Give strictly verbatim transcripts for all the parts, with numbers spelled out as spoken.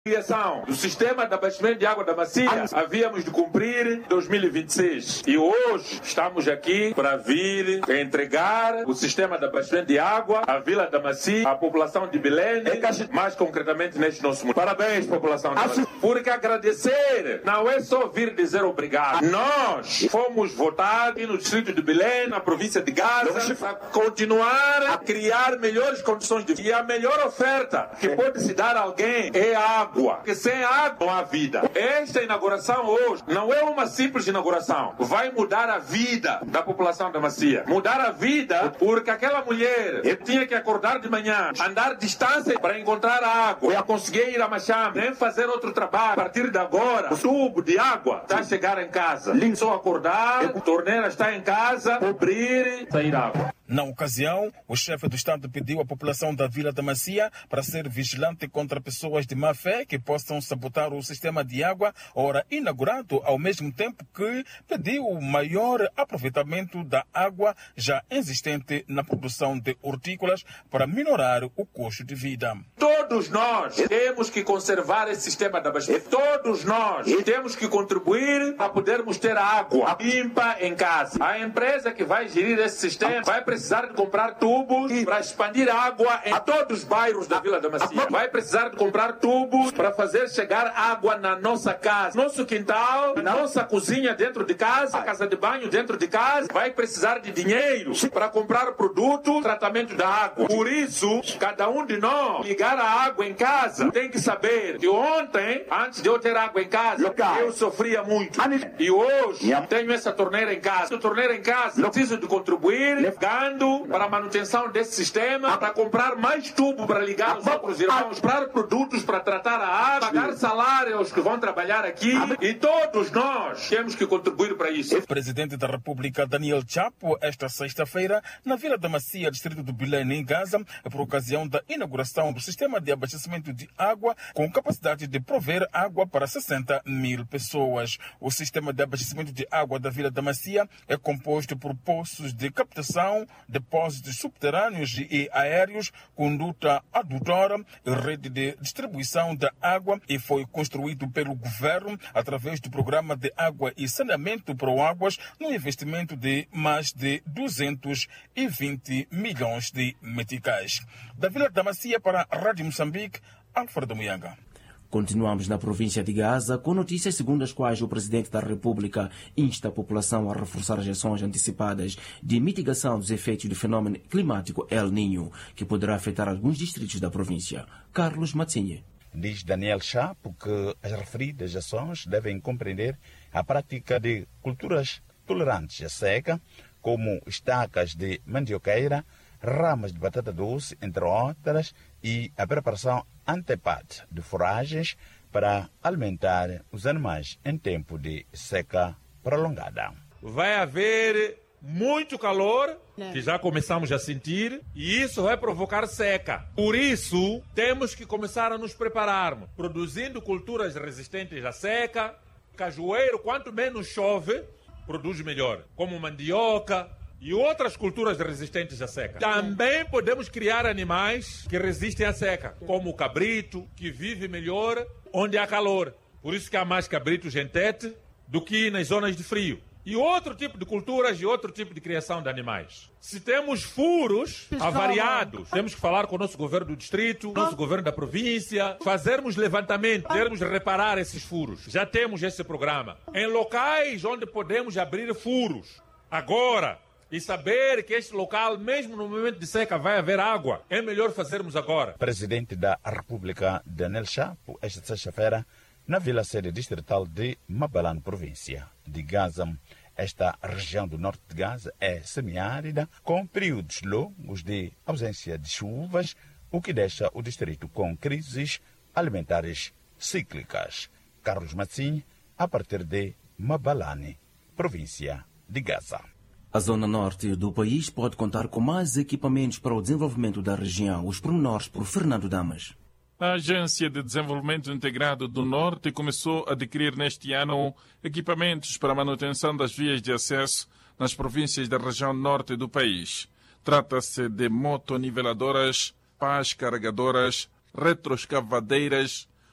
criação do sistema de abastecimento de água da Macia havíamos de cumprir em dois mil e vinte e seis. E hoje estamos aqui para vir entregar o sistema de abastecimento de água à Vila da Macia, à população de Belém, mais concretamente neste nosso mundo. Parabéns, população de Belém. Porque agradecer não é só vir dizer obrigado. Nós fomos votados no distrito de Belém, na província de Gaza, para continuar a criar melhores condições de vida. E a melhor oferta que pode se dar a alguém é água. Porque sem água não há vida. Esta inauguração hoje não é uma simples inauguração. Vai mudar a vida da população da Macia. Mudar a vida porque aquela mulher tinha que acordar de manhã, andar distância para encontrar água. Eu consegui ir a Machame, nem fazer outro trabalho. A partir de agora, o tubo de água está a chegar em casa. Só acordar, a torneira está em casa, abrir e sair água. Na ocasião, o chefe do Estado pediu à população da Vila da Macia para ser vigilante contra pessoas de má fé que possam sabotar o sistema de água, ora inaugurado, ao mesmo tempo que pediu o maior aproveitamento da água já existente na produção de hortícolas para minorar o custo de vida. Todos nós temos que conservar esse sistema de abastecimento. Todos nós temos que contribuir para podermos ter água limpa em casa. A empresa que vai gerir esse sistema vai precisar precisar de comprar tubos para expandir água em todos os bairros da Vila da Macia. Vai precisar de comprar tubos para fazer chegar água na nossa casa, nosso quintal, na nossa cozinha dentro de casa, a casa de banho dentro de casa. Vai precisar de dinheiro para comprar produto, tratamento da água. Por isso, cada um de nós ligar a água em casa tem que saber que ontem, antes de eu ter água em casa, eu sofria muito. E hoje tenho essa torneira em casa. Essa torneira em casa, preciso de contribuir, para a manutenção desse sistema, para comprar mais tubo para ligar os outros irmãos, comprar produtos para tratar a água, pagar salário aos que vão trabalhar aqui, e todos nós temos que contribuir para isso. O presidente da República, Daniel Chapo, esta sexta-feira, na Vila da Macia, distrito de Belém, em Gaza, por ocasião da inauguração do sistema de abastecimento de água, com capacidade de prover água para sessenta mil pessoas. O sistema de abastecimento de água da Vila da Macia é composto por poços de captação, depósitos subterrâneos e aéreos, conduta adutora, rede de distribuição da água, e foi construído pelo governo através do programa de água e saneamento Proáguas, no investimento de mais de duzentos e vinte milhões de meticais. Da Vila da Macia para a Rádio Moçambique, Alfredo Muyanga. Continuamos na província de Gaza com notícias segundo as quais o presidente da República insta a população a reforçar as ações antecipadas de mitigação dos efeitos do fenômeno climático El Niño, que poderá afetar alguns distritos da província. Carlos Matsinha. Diz Daniel Chapo que as referidas ações devem compreender a prática de culturas tolerantes à seca, como estacas de mandioqueira, ramas de batata doce, entre outras, e a preparação antepade de foragens para alimentar os animais em tempo de seca prolongada. Vai haver muito calor, que já começamos a sentir, e isso vai provocar seca. Por isso, temos que começar a nos prepararmos, produzindo culturas resistentes à seca. Cajueiro, quanto menos chove, produz melhor, como mandioca e outras culturas resistentes à seca. Também podemos criar animais que resistem à seca, como o cabrito, que vive melhor onde há calor. Por isso que há mais cabritos em Tete do que nas zonas de frio. E outro tipo de culturas e outro tipo de criação de animais. Se temos furos avariados, temos que falar com o nosso governo do distrito, nosso governo da província, fazermos levantamento, termos de reparar esses furos. Já temos esse programa. Em locais onde podemos abrir furos, agora, e saber que este local, mesmo no momento de seca, vai haver água, é melhor fazermos agora. Presidente da República, Daniel Chapo, esta sexta-feira, na Vila Sede Distrital de Mabalane, província de Gaza. Esta região do norte de Gaza é semiárida, com períodos longos de ausência de chuvas, o que deixa o distrito com crises alimentares cíclicas. Carlos Matsim, a partir de Mabalane, província de Gaza. A zona norte do país pode contar com mais equipamentos para o desenvolvimento da região. Os pormenores por Fernando Damas. A Agência de Desenvolvimento Integrado do Norte começou a adquirir neste ano equipamentos para a manutenção das vias de acesso nas províncias da região norte do país. Trata-se de motoniveladoras, pás carregadoras, retroescavadeiras,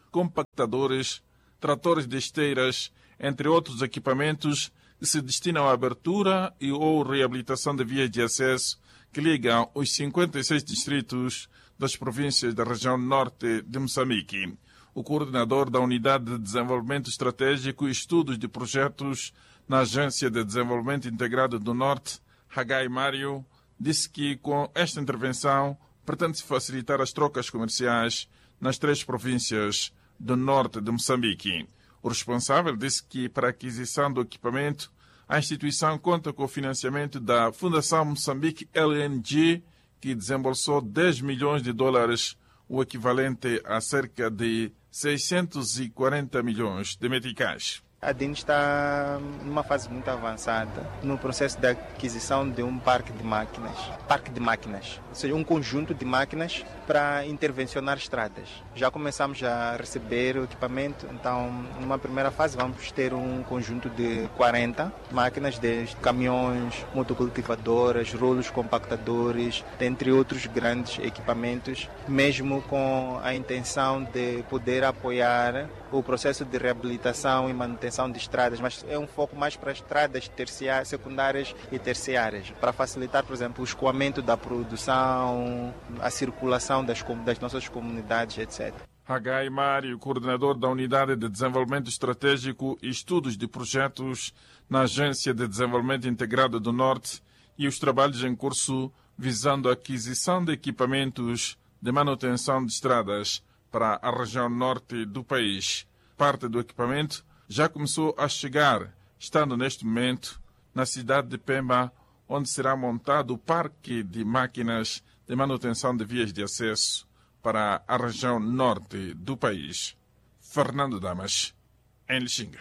compactadores, tratores de esteiras, entre outros equipamentos que se destinam à abertura e ou reabilitação de vias de acesso que ligam os cinquenta e seis distritos das províncias da região norte de Moçambique. O coordenador da Unidade de Desenvolvimento Estratégico e Estudos de Projetos na Agência de Desenvolvimento Integrado do Norte, Hagai Mário, disse que com esta intervenção pretende-se facilitar as trocas comerciais nas três províncias do norte de Moçambique. O responsável disse que para a aquisição do equipamento, a instituição conta com o financiamento da Fundação Moçambique L N G, que desembolsou dez milhões de dólares, o equivalente a cerca de seiscentos e quarenta milhões de meticais. A D I N está numa fase muito avançada no processo de aquisição de um parque de máquinas, parque de máquinas, ou seja, um conjunto de máquinas para intervencionar estradas. Já começamos a receber o equipamento, então numa primeira fase vamos ter um conjunto de quarenta máquinas, desde caminhões, motocultivadoras, rolos compactadores, dentre outros grandes equipamentos, mesmo com a intenção de poder apoiar o processo de reabilitação e manutenção de estradas, mas é um foco mais para estradas terciárias, secundárias e terciárias, para facilitar, por exemplo, o escoamento da produção, a circulação das, das nossas comunidades, etcétera. Hagai Mário, coordenador da Unidade de Desenvolvimento Estratégico e Estudos de Projetos na Agência de Desenvolvimento Integrado do Norte, e os trabalhos em curso visando a aquisição de equipamentos de manutenção de estradas para a região norte do país. Parte do equipamento já começou a chegar, estando neste momento na cidade de Pemba, onde será montado o parque de máquinas de manutenção de vias de acesso para a região norte do país. Fernando Damas, em Lixinga.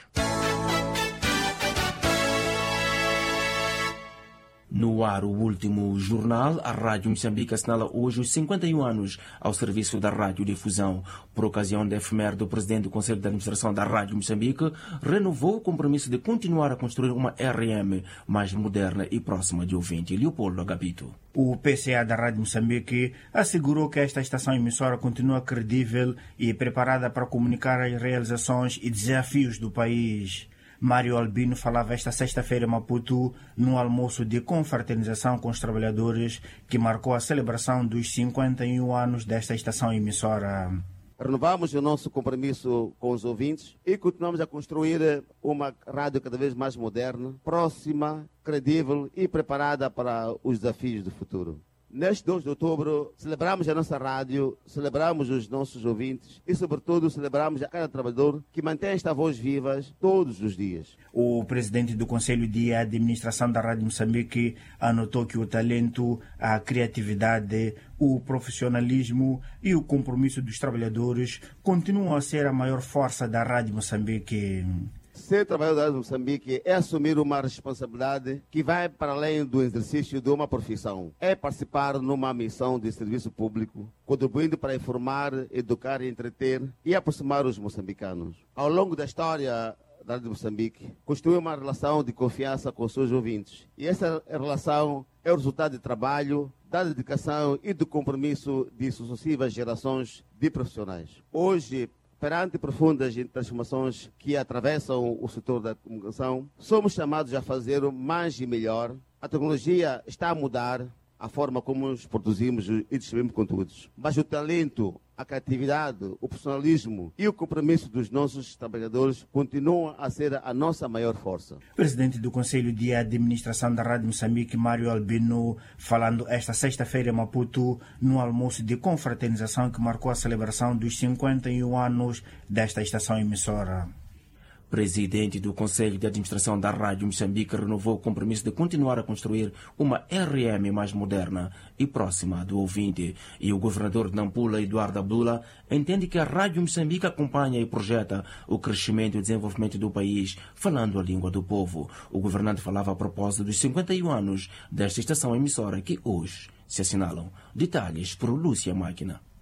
No ar, o último jornal, a Rádio Moçambique assinala hoje os cinquenta e um anos ao serviço da radiodifusão. Por ocasião da efeméride, o presidente do Conselho de Administração da Rádio Moçambique renovou o compromisso de continuar a construir uma R M mais moderna e próxima de ouvinte. Leopoldo Agapito. O P C A da Rádio Moçambique assegurou que esta estação emissora continua credível e preparada para comunicar as realizações e desafios do país. Mário Albino falava esta sexta-feira em Maputo no almoço de confraternização com os trabalhadores que marcou a celebração dos cinquenta e um anos desta estação emissora. Renovamos o nosso compromisso com os ouvintes e continuamos a construir uma rádio cada vez mais moderna, próxima, credível e preparada para os desafios do futuro. Neste dois de outubro, celebramos a nossa rádio, celebramos os nossos ouvintes e, sobretudo, celebramos a cada trabalhador que mantém esta voz viva todos os dias. O presidente do Conselho de Administração da Rádio Moçambique anotou que o talento, a criatividade, o profissionalismo e o compromisso dos trabalhadores continuam a ser a maior força da Rádio Moçambique. Ser trabalhador de Moçambique é assumir uma responsabilidade que vai para além do exercício de uma profissão. É participar numa missão de serviço público, contribuindo para informar, educar, entreter e aproximar os moçambicanos. Ao longo da história da Rádio Moçambique, construiu uma relação de confiança com seus ouvintes. E essa relação é o resultado de trabalho, da dedicação e do compromisso de sucessivas gerações de profissionais. Hoje, perante profundas transformações que atravessam o setor da comunicação, somos chamados a fazer mais e melhor. A tecnologia está a mudar a forma como nos produzimos e distribuímos conteúdos. Mas o talento, a criatividade, o profissionalismo e o compromisso dos nossos trabalhadores continuam a ser a nossa maior força. O presidente do Conselho de Administração da Rádio Moçambique, Mário Albino, falando esta sexta-feira em Maputo, no almoço de confraternização que marcou a celebração dos cinquenta e um anos desta estação emissora. Presidente do Conselho de Administração da Rádio Moçambique renovou o compromisso de continuar a construir uma R M mais moderna e próxima do ouvinte. E o governador de Nampula, Eduardo Abdullah, entende que a Rádio Moçambique acompanha e projeta o crescimento e desenvolvimento do país, falando a língua do povo. O governante falava a propósito dos cinquenta e um anos desta estação emissora que hoje se assinalam. Detalhes por Lúcia Máquina.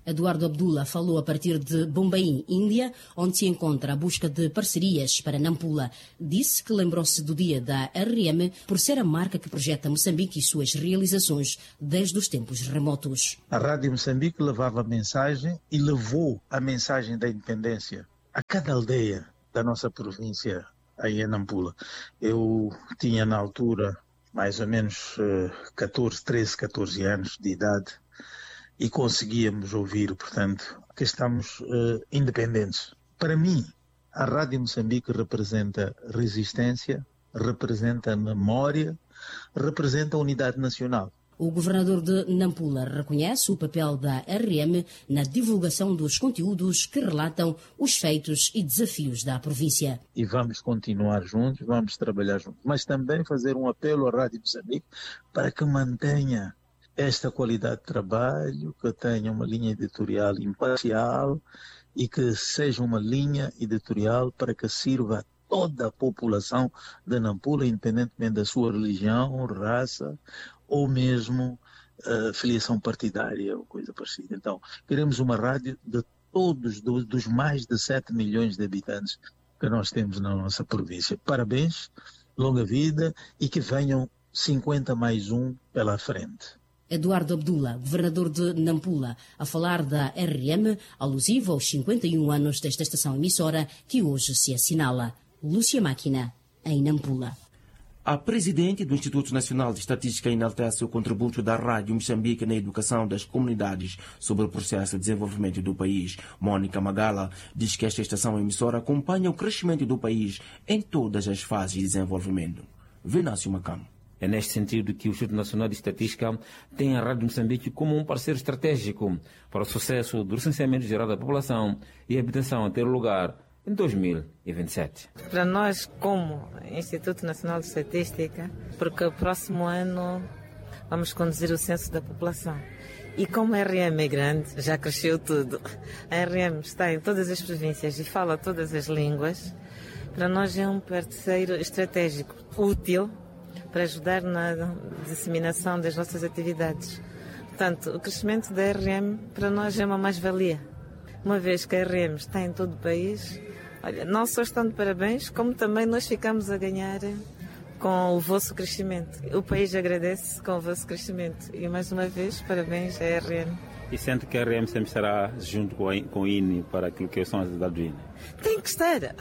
Eduardo Abdullah falou a partir de Bombaim, Índia, onde se encontra a busca de parcerias para Nampula. Disse que lembrou-se do dia da R M por ser a marca que projeta Moçambique e suas realizações desde os tempos remotos. A Rádio Moçambique levava a mensagem e levou a mensagem da independência a cada aldeia da nossa província, aí em Nampula. Eu tinha na altura mais ou menos catorze, treze, catorze anos de idade e conseguíamos ouvir, portanto, que estamos uh, independentes. Para mim, a Rádio Moçambique representa resistência, representa memória, representa a unidade nacional. O governador de Nampula reconhece o papel da R M na divulgação dos conteúdos que relatam os feitos e desafios da província. E vamos continuar juntos, vamos trabalhar juntos, mas também fazer um apelo à Rádio Moçambique para que mantenha esta qualidade de trabalho, que tenha uma linha editorial imparcial e que seja uma linha editorial para que sirva a toda a população de Nampula, independentemente da sua religião, raça ou mesmo uh, filiação partidária ou coisa parecida. Então, queremos uma rádio de todos, do, dos mais de sete milhões de habitantes que nós temos na nossa província. Parabéns, longa vida e que venham cinquenta mais um pela frente. Eduardo Abdullah, governador de Nampula, a falar da R M, alusivo aos cinquenta e um anos desta estação emissora que hoje se assinala. Lúcia Máquina, em Nampula. A presidente do Instituto Nacional de Estatística enaltece o contributo da Rádio Moçambique na educação das comunidades sobre o processo de desenvolvimento do país. Mônica Magala diz que esta estação emissora acompanha o crescimento do país em todas as fases de desenvolvimento. Venâncio Macamo. É neste sentido que o Instituto Nacional de Estatística tem a Rádio Moçambique como um parceiro estratégico para o sucesso do recenseamento geral da população e a habitação a ter lugar em dois mil e vinte e sete. Para nós, como Instituto Nacional de Estatística, porque o próximo ano vamos conduzir o censo da população. E como a R M é grande, já cresceu tudo. A R M está em todas as províncias e fala todas as línguas. Para nós é um parceiro estratégico útil para ajudar na disseminação das nossas atividades. Portanto, o crescimento da R M para nós é uma mais-valia. Uma vez que a R M está em todo o país, olha, não só estão de parabéns, como também nós ficamos a ganhar com o vosso crescimento. O país agradece com o vosso crescimento. E mais uma vez, parabéns à R M. E sente que a R M sempre estará junto com, a, com o I N E para aquilo que são as atividades do I N E? Tem que estar.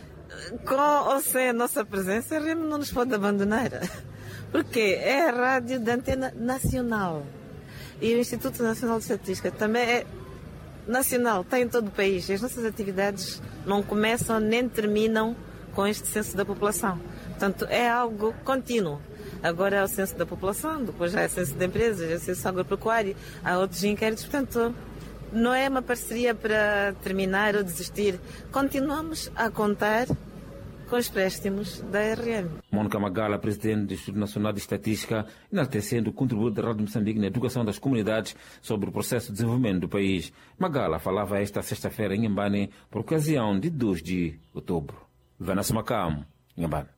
Com ou sem a nossa presença, a R M não nos pode abandonar. Porque é a rádio de antena nacional. E o Instituto Nacional de Estatística também é nacional, está em todo o país. As nossas atividades não começam nem terminam com este censo da população. Portanto, é algo contínuo. Agora é o censo da população, depois já é o censo de empresas, é o censo agropecuário, há outros inquéritos. Portanto, não é uma parceria para terminar ou desistir. Continuamos a contar com os préstimos da R M. Mônica Magala, presidente do Instituto Nacional de Estatística, enaltecendo o contributo da Rádio Moçambique na educação das comunidades sobre o processo de desenvolvimento do país. Magala falava esta sexta-feira em Inhambane por ocasião de dois de outubro. Vanessa Macamo, Inhambane.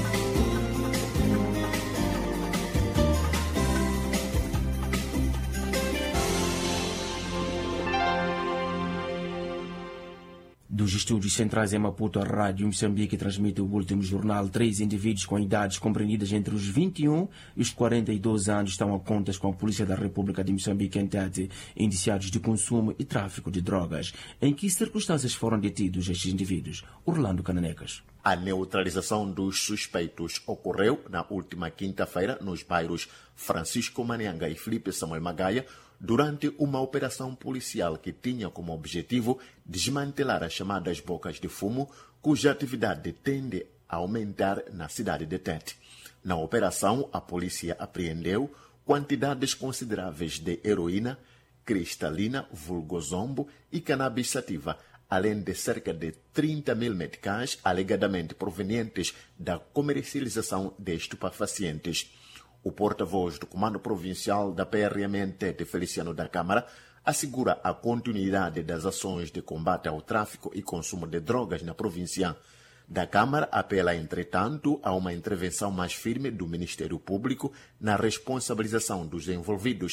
Dos estúdios centrais em Maputo, a Rádio Moçambique transmite o último jornal. Três indivíduos com idades compreendidas entre os vinte e um e os quarenta e dois anos estão a contas com a Polícia da República de Moçambique em Tete, indiciados de consumo e tráfico de drogas. Em que circunstâncias foram detidos estes indivíduos? Orlando Cananecas. A neutralização dos suspeitos ocorreu na última quinta-feira nos bairros Francisco Manianga e Felipe Samuel Magaia, durante uma operação policial que tinha como objetivo desmantelar as chamadas bocas de fumo, cuja atividade tende a aumentar na cidade de Tete. Na operação, a polícia apreendeu quantidades consideráveis de heroína, cristalina, vulgo zombo e cannabis sativa, além de cerca de trinta mil meticais alegadamente provenientes da comercialização de estupefacientes. O porta-voz do Comando Provincial da P R M N Tete, Feliciano da Câmara, assegura a continuidade das ações de combate ao tráfico e consumo de drogas na província. Da Câmara apela, entretanto, a uma intervenção mais firme do Ministério Público na responsabilização dos envolvidos,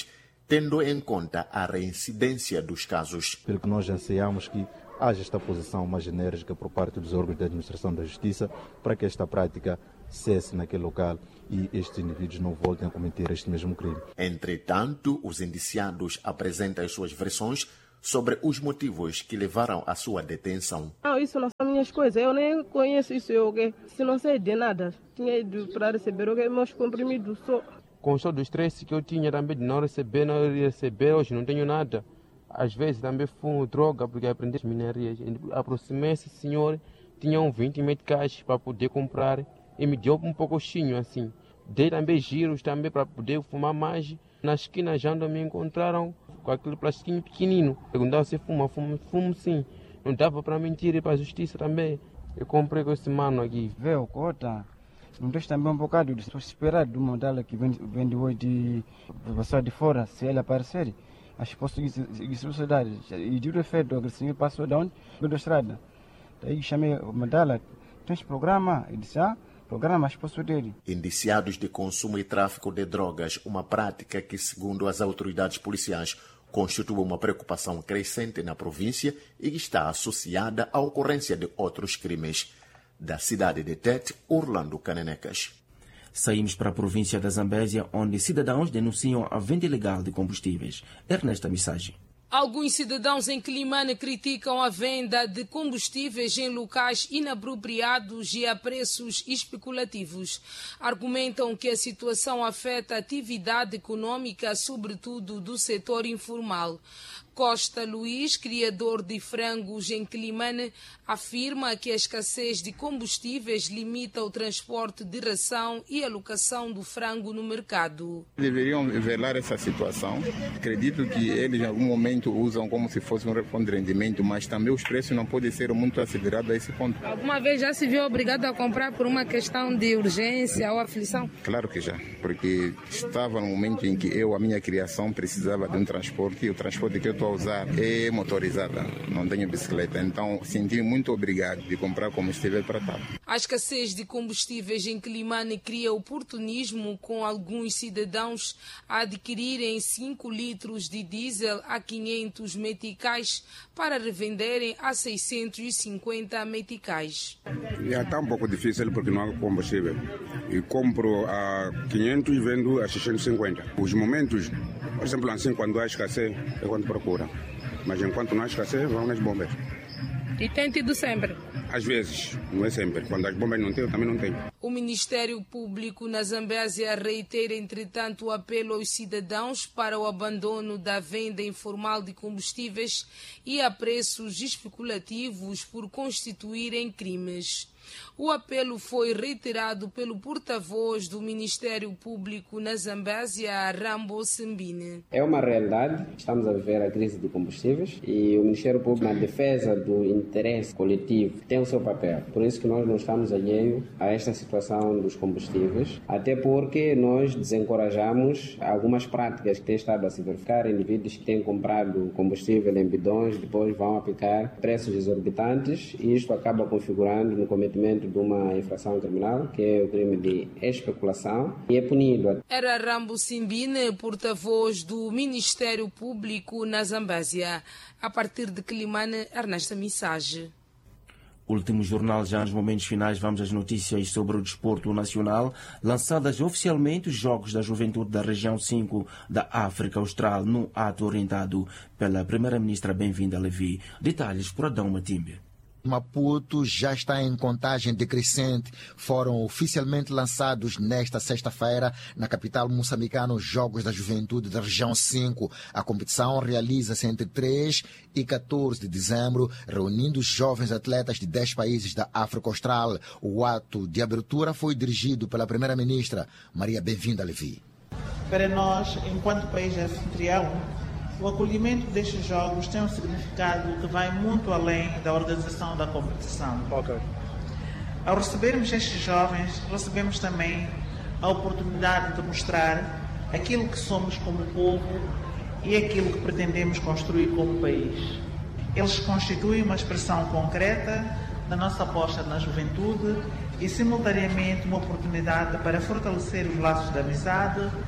tendo em conta a reincidência dos casos. Pelo que nós anseiamos que haja esta posição mais enérgica por parte dos órgãos da administração da justiça para que esta prática cesse naquele local e estes indivíduos não voltem a cometer este mesmo crime. Entretanto, os indiciados apresentam as suas versões sobre os motivos que levaram à sua detenção. Não, isso não são minhas coisas, eu nem conheço isso, eu se não sei de nada. Tinha ido para receber okay, meus comprimidos só. Com todo o estresse que eu tinha também de não receber, não receber, hoje não tenho nada. Às vezes também fumo droga porque aprendi as minérias. Aproximei-se, senhor, tinha um vinte meticais para poder comprar e me deu um pouquinho assim. Dei também giros também para poder fumar mais. Na esquina já me encontraram com aquele plastiquinho pequenino. Perguntaram se fuma, fumo, fumo sim. Não dava para mentir e para a justiça também. Eu comprei com esse mano aqui. Veio, cota. Não deixa também um bocado de esperar do modelo que vem, vem de hoje de pessoa de fora, se ele aparecer. Acho que posso seguir sociedade. E de efeito, o senhor passou de onde? Da estrada. Daí chamei o modelo, tem esse programa, ele disse, ah, programa, mas posso dele. Indiciados de consumo e tráfico de drogas, uma prática que, segundo as autoridades policiais, constitui uma preocupação crescente na província e está associada à ocorrência de outros crimes. Da cidade de Tete, Orlando Canenecas. Saímos para a província da Zambésia, onde cidadãos denunciam a venda ilegal de combustíveis. Ernesta Missagem. Alguns cidadãos em Quelimane criticam a venda de combustíveis em locais inapropriados e a preços especulativos. Argumentam que a situação afeta a atividade econômica, sobretudo do setor informal. Costa Luís, criador de frangos em Quelimane, afirma que a escassez de combustíveis limita o transporte de ração e alocação do frango no mercado. Deveriam velar essa situação. Acredito que eles em algum momento usam como se fosse um fundo de rendimento, mas também os preços não podem ser muito acelerados a esse ponto. Alguma vez já se viu obrigado a comprar por uma questão de urgência ou aflição? Claro que já, porque estava no momento em que eu, a minha criação, precisava de um transporte e o transporte que eu estou a usar é motorizada, não tenho bicicleta, então senti muito obrigado de comprar combustível para tal. A escassez de combustíveis em Quelimane cria oportunismo com alguns cidadãos a adquirirem cinco litros de diesel a quinhentos meticais para revenderem a seiscentos e cinquenta meticais. Já está um pouco difícil porque não há combustível. E compro a quinhentos e vendo a seiscentos e cinquenta. Os momentos, por exemplo, assim, quando há escassez, é quando procura. Mas enquanto não há escassez, vão nas bombas. E tem tido sempre? Às vezes, não é sempre. Quando as bombas não têm, eu também não tenho. O Ministério Público na Zambésia reitera, entretanto, o apelo aos cidadãos para o abandono da venda informal de combustíveis e a preços especulativos por constituírem crimes. O apelo foi reiterado pelo porta-voz do Ministério Público na Zambésia, Rambo Simbine. É uma realidade, estamos a viver a crise de combustíveis e o Ministério Público, na defesa do interesse coletivo, tem o seu papel. Por isso que nós não estamos alheios a esta situação dos combustíveis, até porque nós desencorajamos algumas práticas que têm estado a se verificar, indivíduos que têm comprado combustível em bidões, depois vão aplicar preços exorbitantes e isto acaba configurando no cometimento de uma infração criminal, que é o crime de especulação, e é punido. Era Rambo Simbine, porta-voz do Ministério Público na Zambésia. A partir de Quelimane, Ernesta Missagem. Último jornal, já nos momentos finais, vamos às notícias sobre o desporto nacional. Lançadas oficialmente os Jogos da Juventude da Região cinco da África Austral, no ato orientado pela Primeira-Ministra Bem-vinda Levi. Detalhes por Adão Matimbe. Maputo já está em contagem decrescente. Foram oficialmente lançados nesta sexta-feira na capital moçambicana os Jogos da Juventude da Região cinco. A competição realiza-se entre três e quatorze de dezembro, reunindo jovens atletas de dez países da África Austral. O ato de abertura foi dirigido pela Primeira-Ministra Maria Bem-vinda Levi. Para nós, enquanto país anfitrião, o acolhimento destes jogos tem um significado que vai muito além da organização da competição. Okay. Ao recebermos estes jovens, recebemos também a oportunidade de mostrar aquilo que somos como povo e aquilo que pretendemos construir como país. Eles constituem uma expressão concreta da nossa aposta na juventude e, simultaneamente, uma oportunidade para fortalecer os laços de amizade,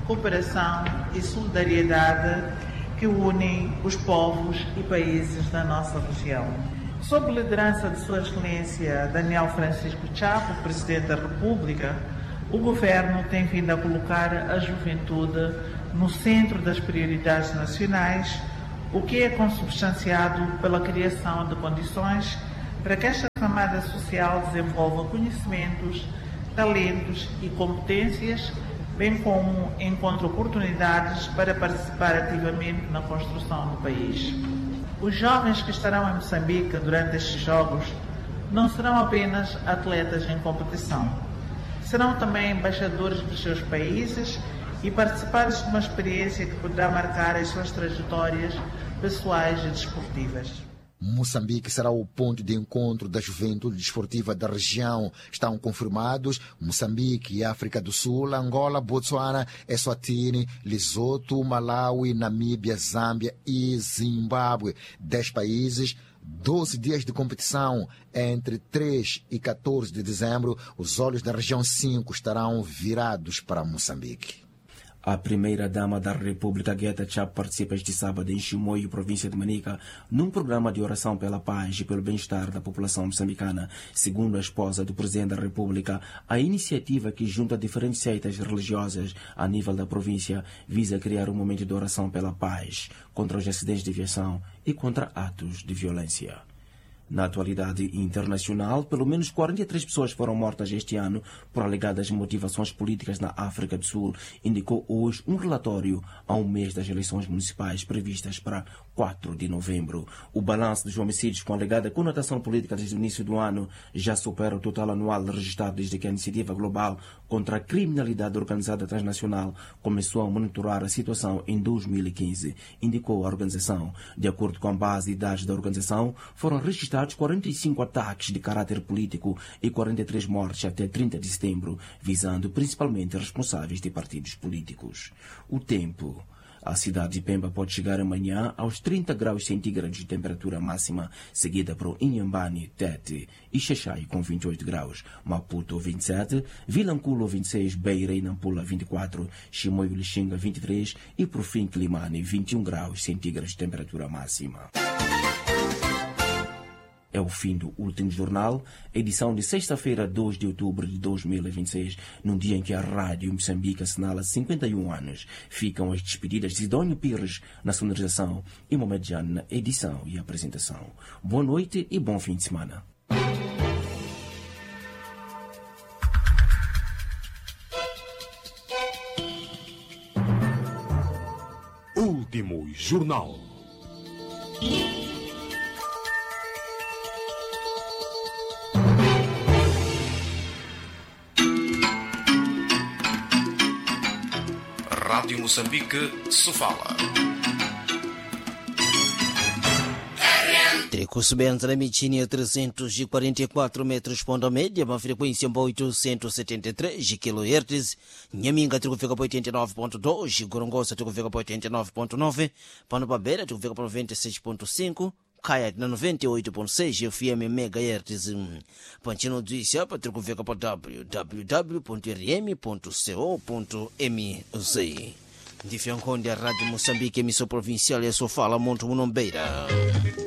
cooperação e solidariedade que unem os povos e países da nossa região. Sob liderança de Sua Excelência Daniel Francisco Chapo, Presidente da República, o Governo tem vindo a colocar a juventude no centro das prioridades nacionais, o que é consubstanciado pela criação de condições para que esta camada social desenvolva conhecimentos, talentos e competências, bem como encontre oportunidades para participar ativamente na construção do país. Os jovens que estarão em Moçambique durante estes Jogos não serão apenas atletas em competição. Serão também embaixadores dos seus países e participantes de uma experiência que poderá marcar as suas trajetórias pessoais e desportivas. Moçambique será o ponto de encontro da juventude desportiva da região. Estão confirmados Moçambique, África do Sul, Angola, Botsuana, Eswatini, Lesoto, Malawi, Namíbia, Zâmbia e Zimbábue. Dez países, doze dias de competição. Entre três e quatorze de dezembro, os olhos da região cinco estarão virados para Moçambique. A primeira-dama da República, Guetta Chapo, participa este sábado em Chimoio, província de Manica, num programa de oração pela paz e pelo bem-estar da população moçambicana. Segundo a esposa do Presidente da República, a iniciativa que junta diferentes seitas religiosas a nível da província visa criar um momento de oração pela paz, contra os acidentes de aviação e contra atos de violência. Na atualidade internacional, pelo menos quarenta e três pessoas foram mortas este ano por alegadas motivações políticas na África do Sul, indicou hoje um relatório a um mês das eleições municipais previstas para quatro de novembro. O balanço dos homicídios com alegada conotação política desde o início do ano já supera o total anual registrado desde que a Iniciativa Global contra a Criminalidade Organizada Transnacional começou a monitorar a situação em dois mil e quinze, indicou a organização. De acordo com a base de dados da organização, foram registrados quarenta e cinco ataques de caráter político e quarenta e três mortes até trinta de setembro, visando principalmente responsáveis de partidos políticos. O tempo. A cidade de Pemba pode chegar amanhã aos trinta graus centígrados de temperatura máxima, seguida por Inhambane, Tete e Xaxai com vinte e oito graus, Maputo vinte e sete, Vilanculo vinte e seis, Beira e Nampula vinte e quatro, Chimoio Lixinga vinte e três e por fim Climane vinte e um graus centígrados de temperatura máxima. É o fim do último jornal, edição de sexta-feira, dois de outubro de dois mil e vinte e seis, num dia em que a Rádio Moçambique assinala cinquenta e um anos. Ficam as despedidas de Sidónio Pires na sonorização e Mohamed Jan na edição e apresentação. Boa noite e bom fim de semana. Último jornal. Rádio Moçambique, Sofala. Trecusubenza na Michini a trezentos e quarenta e quatro metros ponto média, uma frequência para oitocentos e setenta e três kHz. Nhaminga tricufika para oitenta e nove ponto dois, Gorongosa tricufika para oitenta e nove ponto nove, Panopabera tricufika para noventa e seis ponto cinco, Kaya na noventa e oito ponto seis F M MHz. Pantino Duícia para tricufika para w w w ponto r m ponto co ponto m z. De Fianconde, a Rádio Moçambique, emissão provincial, e a Sofala, Monte Munombeira.